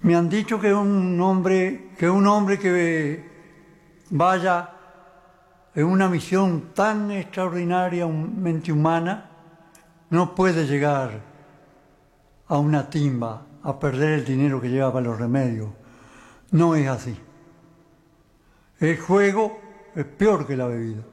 Me han dicho que un hombre que vaya en una misión tan extraordinariamente humana no puede llegar a una timba a perder el dinero que lleva para los remedios. No es así. El juego es peor que la bebida.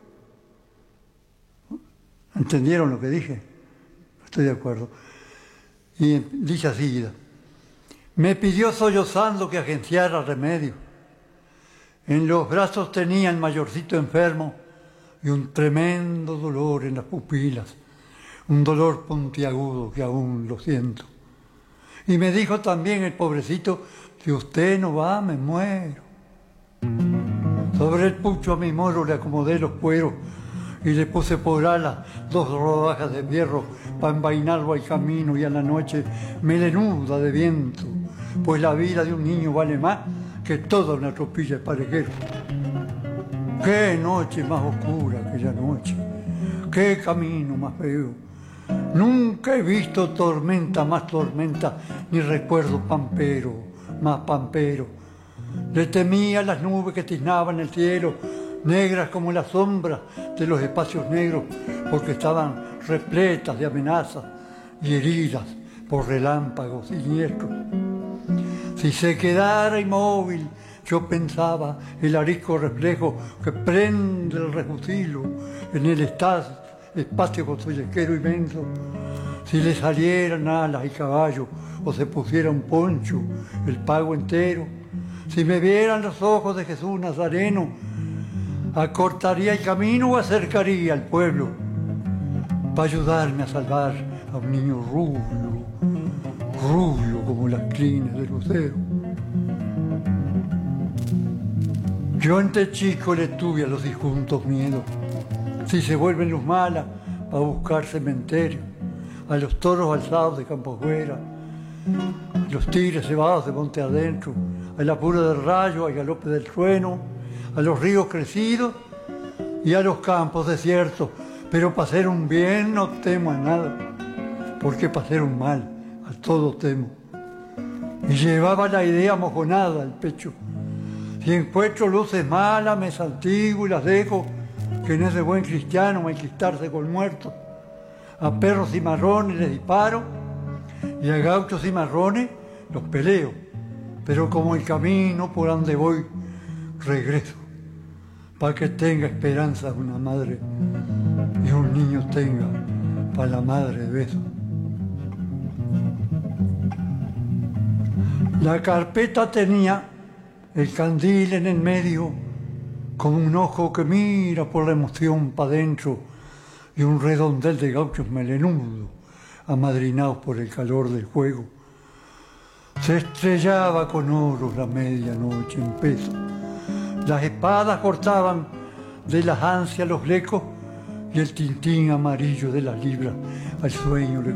¿Entendieron lo que dije? Estoy de acuerdo. Y dice así: me pidió sollozando que agenciara remedio. En los brazos tenía el mayorcito enfermo y un tremendo dolor en las pupilas, un dolor puntiagudo que aún lo siento. Y me dijo también el pobrecito: si usted no va, me muero. Sobre el pucho a mi moro le acomodé los cueros y le puse por alas 2 rodajas de hierro para envainarlo al camino, y a la noche melenuda de viento, pues la vida de un niño vale más que toda una tropilla de parejeros. Qué noche más oscura aquella noche, qué camino más feo. Nunca he visto tormenta más tormenta, ni recuerdo pampero más pampero. Le temía las nubes que tiznaban el cielo, negras como las sombras de los espacios negros, porque estaban repletas de amenazas y heridas por relámpagos siniestros. Si se quedara inmóvil, yo pensaba, el arisco reflejo que prende el refusilo en el espacio costoyesquero inmenso, si le salieran alas y caballo o se pusiera un poncho, el pago entero, si me vieran los ojos de Jesús Nazareno, acortaría el camino o acercaría al pueblo para ayudarme a salvar a un niño rubio como las crines de lucero. Yo entre chico le tuve a los disjuntos miedo. Si se vuelven luz mala, a buscar cementerio, a los toros alzados de campo fuera, a los tigres cebados de monte adentro, al apuro del rayo, al galope del trueno, a los ríos crecidos y a los campos desiertos. Pero para hacer un bien no temo a nada, porque para hacer un mal a todo temo. Y llevaba la idea mojonada al pecho: si encuentro luces malas, me santiguo y las dejo, que no es de buen cristiano malquistarse con muertos. A perros cimarrones les disparo, y a gauchos cimarrones los peleo, pero como el camino por donde voy, regreso, para que tenga esperanza una madre y un niño tenga para la madre de besos. La carpeta tenía el candil en el medio, como un ojo que mira por la emoción para adentro, y un redondel de gauchos melenudos, amadrinados por el calor del juego. Se estrellaba con oro la medianoche en peso. Las espadas cortaban de las ansias los flecos, y el tintín amarillo de las libras al sueño le